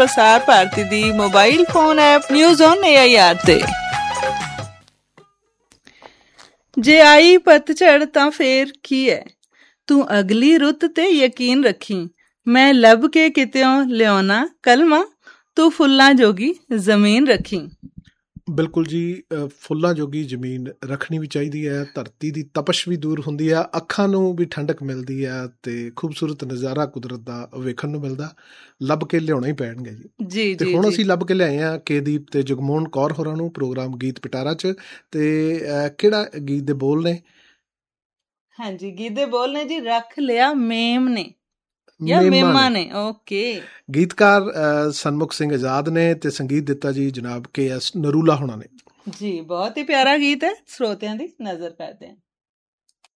Prasar Bharati the mobile phone app news on AIR ਤੇ। ਜੇ ਆਈ ਪਤਝੜ ਤਾਂ ਫੇਰ ਕੀ ਹੈ, ਤੂੰ ਅਗਲੀ ਰੁੱਤ ਤੇ ਯਕੀਨ ਰੱਖੀ। ਮੈਂ ਲੱਭ ਕੇ ਕਿਤਿਓਂ ਲਿਆਉਣਾ ਕਲਮਾਂ, ਤੂੰ ਫੁੱਲਾਂ ਜੋਗੀ ਜ਼ਮੀਨ ਰੱਖੀ। ਬਿਲਕੁਲ ਜੀ, ਫੁੱਲਾਂ ਜੋਗੀ ਜ਼ਮੀਨ ਰੱਖਣੀ ਵੀ ਚਾਹੀਦੀ ਹੈ। ਧਰਤੀ ਦੀ ਤਪਸ਼ ਵੀ ਦੂਰ ਹੁੰਦੀ ਆ, ਅੱਖਾਂ ਨੂੰ ਵੀ ਠੰਡਕ ਮਿਲਦੀ ਹੈ ਅਤੇ ਖੂਬਸੂਰਤ ਨਜ਼ਾਰਾ ਕੁਦਰਤ ਦਾ ਵੇਖਣ ਨੂੰ ਮਿਲਦਾ। ਲੱਭ ਕੇ ਲਿਆਉਣਾ ਹੀ ਪੈਣਗੇ ਜੀ। ਤੇ ਹੁਣ ਅਸੀਂ ਲੱਭ ਕੇ ਲਿਆਏ ਹਾਂ ਕੇਦੀਪ ਤੇ ਜਗਮੋਹਨ ਕੌਰ ਹੋਰਾਂ ਨੂੰ ਪ੍ਰੋਗਰਾਮ ਗੀਤ ਪਿਟਾਰਾ 'ਚ। ਤੇ ਕਿਹੜਾ ਗੀਤ ਦੇ ਬੋਲ ਨੇ? ਹਾਂਜੀ, ਗੀਤ ਦੇ ਬੋਲ ਨੇ ਜੀ, ਰੱਖ ਲਿਆ ਮੇਮ ਨੇ ਜਾਂ ਮੇਮਾਂ ਨੇ। ਓਕੇ। ਗੀਤਕਾਰ ਸਨਮੁਖ ਸਿੰਘ ਆਜ਼ਾਦ ਨੇ ਤੇ ਸੰਗੀਤ ਦਿੱਤਾ ਜੀ ਜਨਾਬ KS ਨਰੂਲਾ ਹੋਣਾ ਨੇ ਜੀ। ਬਹੁਤ ਹੀ ਪਿਆਰਾ ਗੀਤ ਹੈ, ਸਰੋਤਿਆਂ ਦੀ ਨਜ਼ਰ ਕਰਦੇ ਹਾਂ।